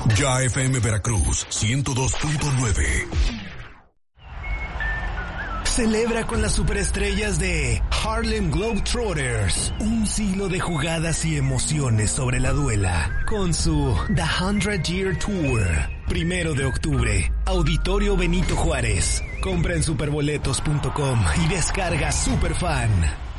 Ya FM Veracruz 102.9. Celebra con las superestrellas de Harlem Globetrotters un siglo de jugadas y emociones sobre la duela con su The 100 Year Tour. 1 de octubre, Auditorio Benito Juárez. Compra en superboletos.com y descarga Superfan.